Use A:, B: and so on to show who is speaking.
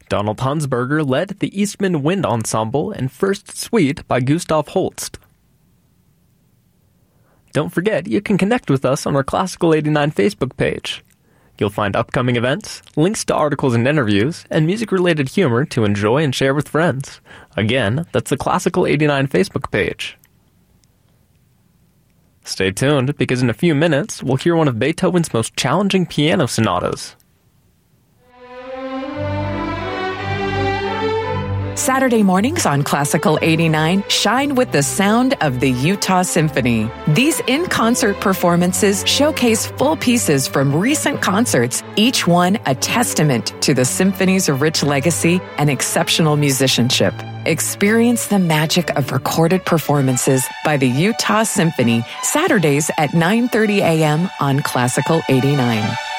A: Donald Hunsberger led the Eastman Wind Ensemble and First Suite by Gustav Holst. Don't forget, you can connect with us on our Classical 89 Facebook page. You'll find upcoming events, links to articles and interviews, and music-related humor to enjoy and share with friends. Again, that's the Classical 89 Facebook page. Stay tuned, because in a few minutes, we'll hear one of Beethoven's most challenging piano sonatas.
B: Saturday mornings on Classical 89 shine with the sound of the Utah Symphony. These in-concert performances showcase full pieces from recent concerts, each one a testament to the symphony's rich legacy and exceptional musicianship. Experience the magic of recorded performances by the Utah Symphony, Saturdays at 9:30 a.m. on Classical 89.